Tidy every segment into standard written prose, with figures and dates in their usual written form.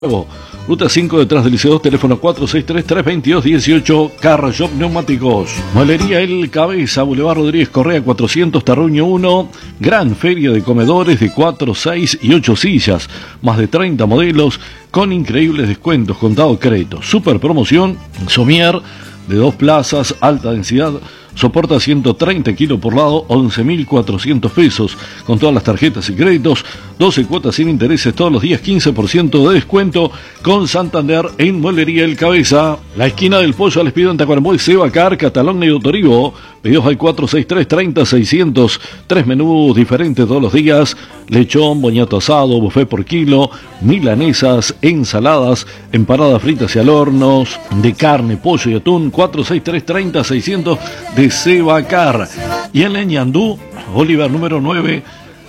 Ruta 5 detrás del Liceo 2, teléfono 463-322-18, Car Shop Neumáticos. Molería El Cabeza, Boulevard Rodríguez Correa 400, Tarruño 1. Gran feria de comedores de 4, 6 y 8 sillas. Más de 30 modelos con increíbles descuentos, contado crédito. Super promoción, somier de 2 plazas, alta densidad. Soporta 130 kilos por lado, 11.400 pesos, con todas las tarjetas y créditos, 12 cuotas sin intereses todos los días, 15% de descuento, con Santander en Molería El Cabeza. La esquina del pollo les pido en Tacuarembó y Sebacar, Catalón Neo Toribo, pedidos al 463-30-600, 3 menús diferentes todos los días, lechón, boñato asado, buffet por kilo, milanesas, ensaladas, empanadas fritas y al horno, de carne, pollo y atún, 463-30-600 de Sebacar. Y en Leñandú, Bolívar número 9,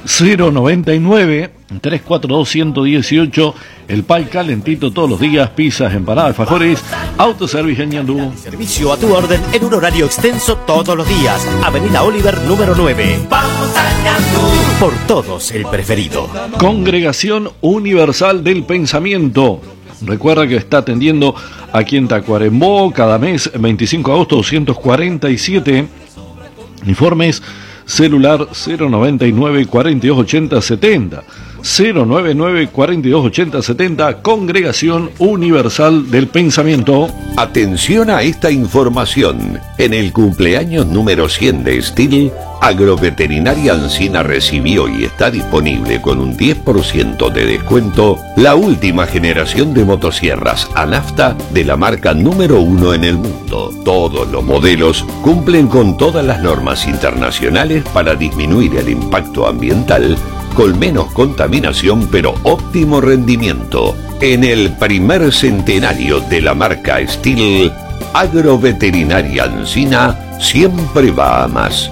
099 342-118, el pay calentito todos los días, pizzas, empanadas, alfajores, autoservicio en Ñandú. Servicio a tu orden en un horario extenso todos los días. Avenida Oliver número 9. Vamos a Ñandú. Por todos el preferido. Congregación Universal del Pensamiento. Recuerda que está atendiendo aquí en Tacuarembó cada mes, 25 de agosto 247. Informes celular 099 4280 70. 099 4280 70, Congregación Universal del Pensamiento. Atención a esta información. En el cumpleaños número 100 de Steel, Agroveterinaria Ancina recibió y está disponible con un 10% de descuento la última generación de motosierras Anafta de la marca número 1 en el mundo. Todos los modelos cumplen con todas las normas internacionales para disminuir el impacto ambiental, con menos contaminación pero óptimo rendimiento. En el primer centenario de la marca Steel, Agroveterinaria Ancina siempre va a más.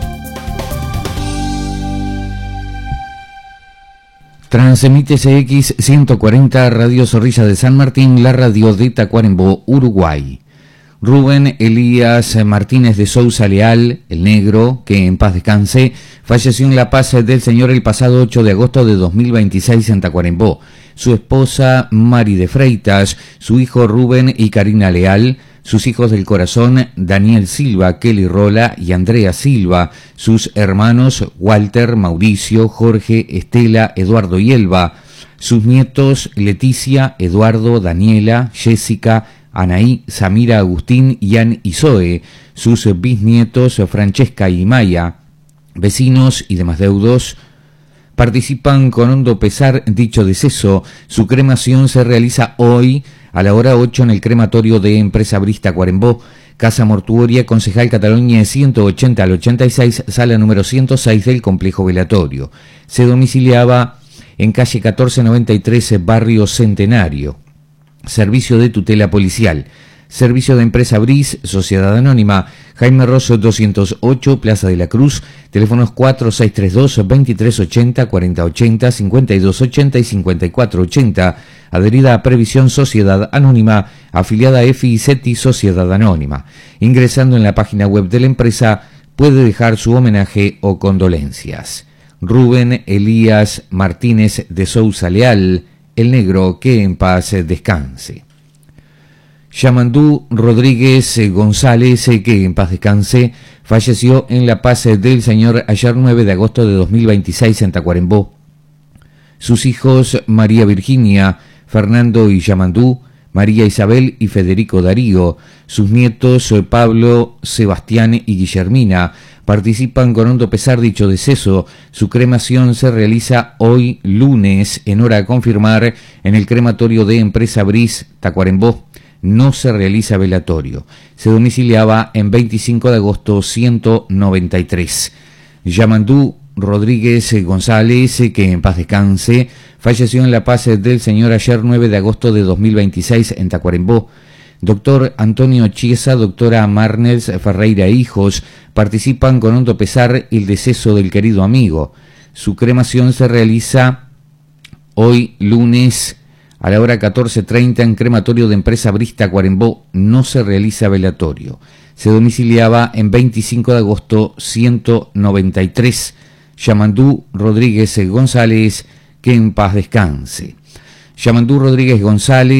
Transmite CX 140 Radio Zorrilla de San Martín, la radio de Tacuarembó, Uruguay. Rubén Elías Martínez de Sousa Leal, el negro, que en paz descanse, falleció en La Paz del Señor el pasado 8 de agosto de 2026 en Tacuarembó. Su esposa Mari de Freitas, su hijo Rubén y Karina Leal, sus hijos del corazón Daniel Silva, Kelly Rola y Andrea Silva, sus hermanos Walter, Mauricio, Jorge, Estela, Eduardo y Elba, sus nietos Leticia, Eduardo, Daniela, Jessica, Anaí, Samira, Agustín, Ian y Zoe, sus bisnietos Francesca y Maya, vecinos y demás deudos. Participan con hondo pesar dicho deceso. Su cremación se realiza hoy a la hora 8 en el crematorio de Empresa Brís Tacuarembó, Casa Mortuoria Concejal Cataluña 180 al 86, sala número 106 del complejo velatorio. Se domiciliaba en calle 1493, barrio Centenario. Servicio de tutela policial. Servicio de Empresa Brís, Sociedad Anónima, Jaime Rosso 208, Plaza de la Cruz, teléfonos 4632-2380, 4080, 5280 y 5480, adherida a Previsión Sociedad Anónima, afiliada a EFI y CETI Sociedad Anónima. Ingresando en la página web de la empresa, puede dejar su homenaje o condolencias. Rubén Elías Martínez de Sousa Leal, el negro, que en paz descanse. Yamandú Rodríguez González, que en paz descanse, falleció en La Paz del Señor ayer 9 de agosto de 2026 en Tacuarembó. Sus hijos María Virginia, Fernando y Yamandú, María Isabel y Federico Darío, sus nietos Pablo, Sebastián y Guillermina, participan con hondo pesar dicho deceso. Su cremación se realiza hoy lunes, en hora a confirmar, en el crematorio de Empresa Brís Tacuarembó. No se realiza velatorio. Se domiciliaba en 25 de agosto 193. Yamandú Rodríguez González, que en paz descanse, falleció en La Paz del Señor ayer 9 de agosto de 2026 en Tacuarembó. Doctor Antonio Chiesa, doctora Marnels Ferreira e hijos participan con hondo pesar el deceso del querido amigo. Su cremación se realiza hoy lunes a la hora 14:30 en crematorio de Empresa Brís Tacuarembó. No se realiza velatorio. Se domiciliaba en 25 de agosto 193. Yamandú Rodríguez González, que en paz descanse. Yamandú Rodríguez González